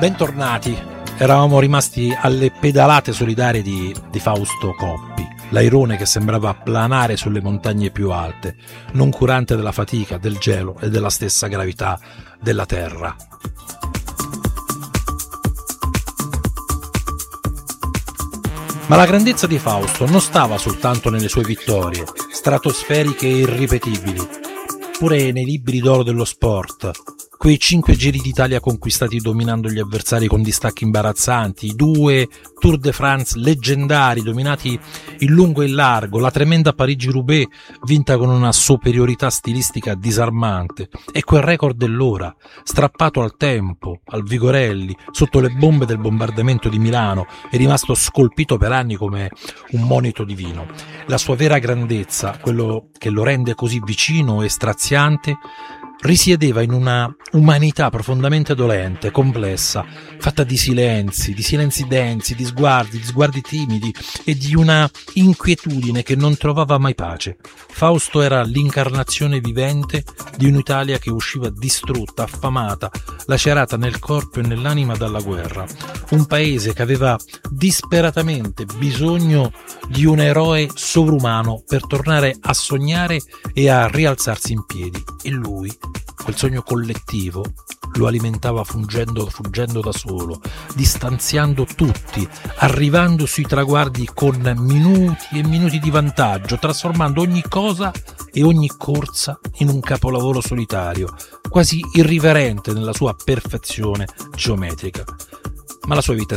Bentornati, eravamo rimasti alle pedalate solitarie di Fausto Coppi, l'airone che sembrava planare sulle montagne più alte, non curante della fatica, del gelo e della stessa gravità della terra. Ma la grandezza di Fausto non stava soltanto nelle sue vittorie, stratosferiche e irripetibili, pure nei libri d'oro dello sport. Quei 5 giri d'Italia conquistati dominando gli avversari con distacchi imbarazzanti, i 2 Tour de France leggendari dominati in lungo e in largo, la tremenda Parigi-Roubaix vinta con una superiorità stilistica disarmante e quel record dell'ora, strappato al tempo, al Vigorelli, sotto le bombe del bombardamento di Milano, è rimasto scolpito per anni come un monito divino. La sua vera grandezza, quello che lo rende così vicino e straziante, risiedeva in una umanità profondamente dolente, complessa, fatta di silenzi densi, di sguardi timidi e di una inquietudine che non trovava mai pace. Fausto era l'incarnazione vivente di un'Italia che usciva distrutta, affamata, lacerata nel corpo e nell'anima dalla guerra. Un paese che aveva disperatamente bisogno di un eroe sovrumano per tornare a sognare e a rialzarsi in piedi. E lui, quel sogno collettivo, lo alimentava fuggendo da solo, distanziando tutti, arrivando sui traguardi con minuti e minuti di vantaggio, trasformando ogni cosa e ogni corsa in un capolavoro solitario, quasi irriverente nella sua perfezione geometrica. Ma la sua vita